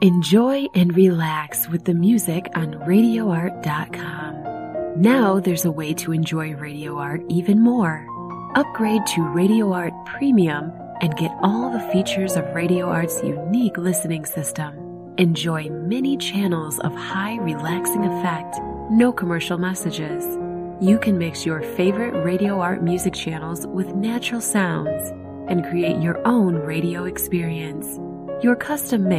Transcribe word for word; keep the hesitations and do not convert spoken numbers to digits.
Enjoy and relax with the music on radio art dot com. Now there's a way to enjoy Radio Art even more. Upgrade to Radio Art Premium and get all the features of Radio Art's unique listening system. Enjoy many channels of high relaxing effect, no commercial messages. You can mix your favorite Radio Art music channels with natural sounds and create your own radio experience. Your custom mix